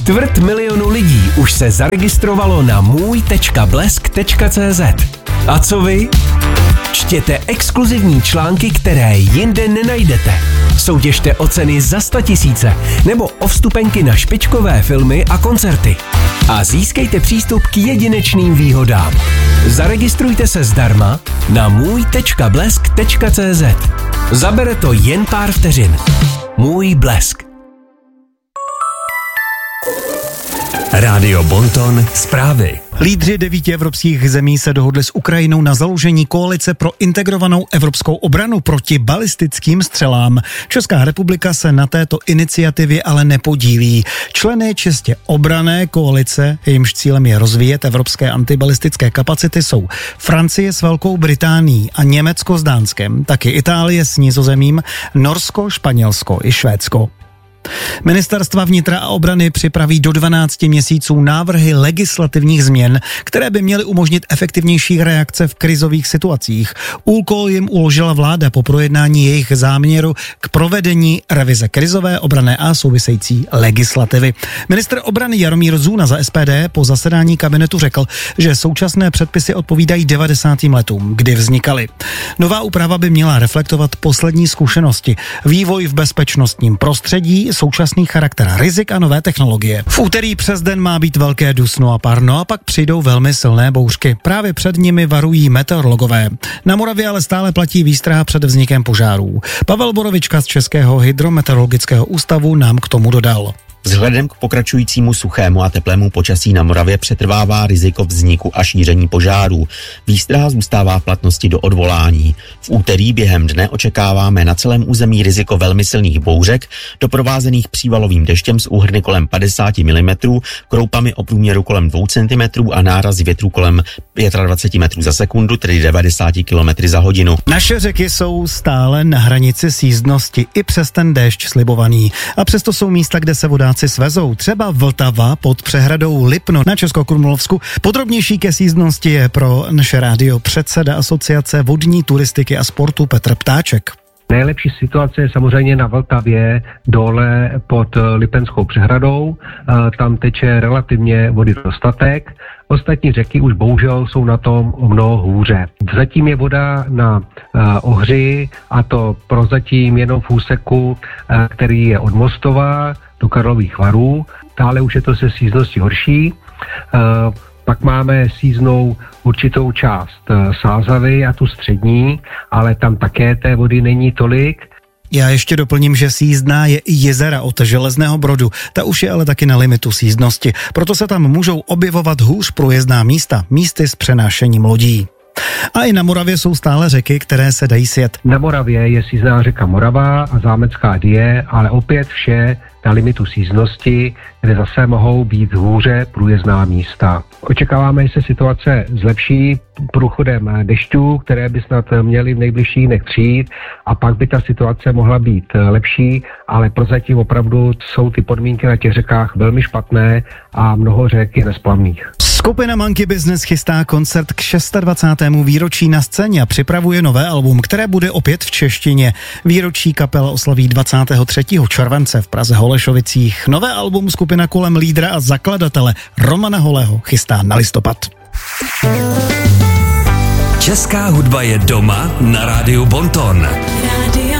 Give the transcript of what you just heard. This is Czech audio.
250 000 lidí už se zaregistrovalo na můj.blesk.cz. A co vy? Čtěte exkluzivní články, které jinde nenajdete. Soutěžte o ceny za 100 000 nebo o vstupenky na špičkové filmy a koncerty. A získejte přístup k jedinečným výhodám. Zaregistrujte se zdarma na můj.blesk.cz. Zabere to jen pár vteřin. Můj Blesk. Rádio Bonton zprávy. Lídři 9 evropských zemí se dohodli s Ukrajinou na založení koalice pro integrovanou evropskou obranu proti balistickým střelám. Česká republika se na této iniciativě ale nepodílí. Členy čistě obranné koalice, jejímž cílem je rozvíjet evropské antibalistické kapacity, jsou Francie s Velkou Británií a Německo s Dánskem, taky Itálie s Nizozemím, Norsko, Španělsko i Švédsko. Ministerstva vnitra a obrany připraví do 12 měsíců návrhy legislativních změn, které by měly umožnit efektivnější reakce v krizových situacích. Úkol jim uložila vláda po projednání jejich záměru k provedení revize krizové, obranné a související legislativy. Ministr obrany Jaromír Zůna za SPD po zasedání kabinetu řekl, že současné předpisy odpovídají 90. letům, kdy vznikaly. Nová úprava by měla reflektovat poslední zkušenosti, vývoj v bezpečnostním prostředí, současný charakter rizik a nové technologie. V úterý přes den má být velké dusno a parno a pak přijdou velmi silné bouřky. Právě před nimi varují meteorologové. Na Moravě ale stále platí výstraha před vznikem požárů. Pavel Borovička z Českého hydrometeorologického ústavu nám k tomu dodal. Vzhledem k pokračujícímu suchému a teplému počasí na Moravě přetrvává riziko vzniku a šíření požárů. Výstraha zůstává v platnosti do odvolání. V úterý během dne očekáváme na celém území riziko velmi silných bouřek, doprovázených přívalovým deštěm s úhrny kolem 50 mm, kroupami o průměru kolem 2 cm a nárazy větru kolem 25 metrů za sekundu, tedy 90 km za hodinu. Naše řeky jsou stále na hranici sjízdnosti i přes ten déšť slibovaný. A přesto jsou místa, kde se vodáci svezou, třeba Vltava pod přehradou Lipno na Českokrumlovsku. Podrobnější ke sjízdnosti je pro naše rádio předseda Asociace vodní turistiky a sportu Petr Ptáček. Nejlepší situace je samozřejmě na Vltavě dole pod Lipenskou přehradou. Tam teče relativně vody dostatek. Ostatní řeky už bohužel jsou na tom o mnoho hůře. Zatím je voda na Ohři, a to prozatím jenom v úseku, který je od Mostova do Karlových Varů. Dále už je to se sjízdností horší. Pak máme sjízdnou určitou část Sázavy a tu střední, ale tam také té vody není tolik. Já ještě doplním, že sjízdná je i jezera od Železného Brodu. Ta už je ale taky na limitu sjízdnosti. Proto se tam můžou objevovat hůř průjezdná místa, místy s přenášením lodí. A i na Moravě jsou stále řeky, které se dají sjet. Na Moravě je sjízdná řeka Morava a Zámecká Dyje, ale opět vše na limitu sjízdnosti, kde zase mohou být hůře průjezdná místa. Očekáváme, že se situace zlepší průchodem dešťů, které by snad měly v nejbližších dnech přijít, a pak by ta situace mohla být lepší, ale prozatím opravdu jsou ty podmínky na těch řekách velmi špatné a mnoho řek je nesplavných. Skupina Monkey Business chystá koncert k 26. výročí na scéně a připravuje nové album, které bude opět v češtině. Výročí kapela oslaví 23. července v Praze Holešovicích. Nové album skupina kolem lídra a zakladatele Romana Holého chystá na listopad. Česká hudba je doma na rádiu Bonton.